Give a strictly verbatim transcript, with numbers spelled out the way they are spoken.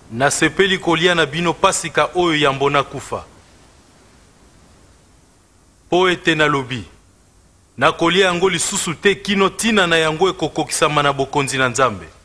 Nasepeli kolia na bino pasika oyo ya mbona kufa. Po ete nalobi nakolia yango lisusu te kino tina na yango ekokokisama na bokonzi na Nzambe.